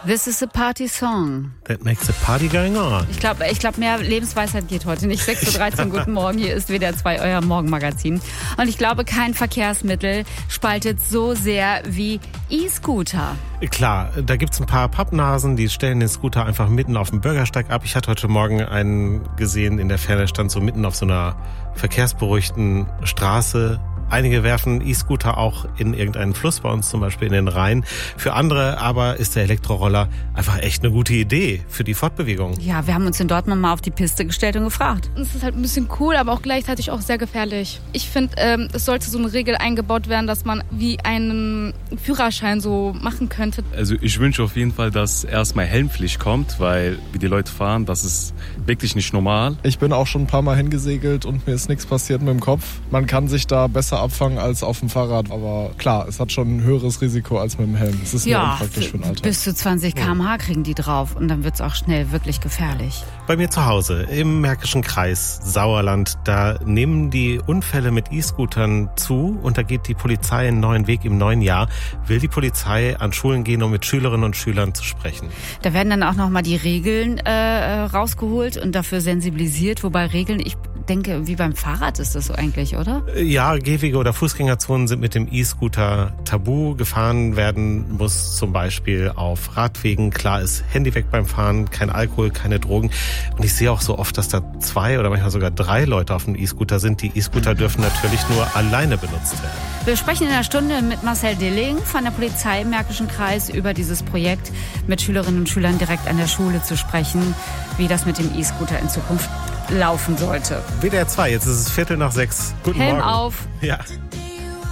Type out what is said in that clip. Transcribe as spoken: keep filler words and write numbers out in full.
This is a party song. That makes a party going on. Ich glaube, ich glaub, mehr Lebensweisheit geht heute nicht. sechs Uhr dreizehn, guten Morgen, hier ist W D R zwei, euer Morgenmagazin. Und ich glaube, kein Verkehrsmittel spaltet so sehr wie E-Scooter. Klar, da gibt's ein paar Pappnasen, die stellen den Scooter einfach mitten auf dem Bürgersteig ab. Ich hatte heute Morgen einen gesehen, in der Ferne stand so mitten auf so einer verkehrsberuhigten Straße. Einige werfen E-Scooter auch in irgendeinen Fluss, bei uns zum Beispiel in den Rhein. Für andere aber ist der Elektroroller einfach echt eine gute Idee für die Fortbewegung. Ja, wir haben uns in Dortmund mal auf die Piste gestellt und gefragt. Es ist halt ein bisschen cool, aber auch gleichzeitig auch sehr gefährlich. Ich finde, ähm, es sollte so eine Regel eingebaut werden, dass man wie einen Führerschein so machen könnte. Also ich wünsche auf jeden Fall, dass erstmal Helmpflicht kommt, weil wie die Leute fahren, das ist wirklich nicht normal. Ich bin auch schon ein paar Mal hingesegelt und mir ist nichts passiert mit dem Kopf. Man kann sich da besser abfangen als auf dem Fahrrad. Aber klar, es hat schon ein höheres Risiko als mit dem Helm. Es ist ja, nur unpraktisch für den Alltag. Bis zu zwanzig Kilometer pro Stunde kriegen die drauf und dann wird es auch schnell wirklich gefährlich. Bei mir zu Hause im Märkischen Kreis Sauerland, da nehmen die Unfälle mit E-Scootern zu und da geht die Polizei einen neuen Weg im neuen Jahr. Will die Polizei an Schulen gehen, um mit Schülerinnen und Schülern zu sprechen. Da werden dann auch nochmal die Regeln äh, rausgeholt und dafür sensibilisiert. Wobei Regeln, ich denke, wie beim Fahrrad ist das so eigentlich, oder? Ja, Gehwege oder Fußgängerzonen sind mit dem E-Scooter tabu. Gefahren werden muss zum Beispiel auf Radwegen. Klar ist Handy weg beim Fahren, kein Alkohol, keine Drogen. Und ich sehe auch so oft, dass da zwei oder manchmal sogar drei Leute auf dem E-Scooter sind. Die E-Scooter dürfen natürlich nur alleine benutzt werden. Wir sprechen in einer Stunde mit Marcel Dilling von der Polizei im Märkischen Kreis über dieses Projekt, mit Schülerinnen und Schülern direkt an der Schule zu sprechen, wie das mit dem E-Scooter in Zukunft laufen sollte. W D R zwei, jetzt ist es Viertel nach sechs. Guten Helm Morgen. auf. Ja.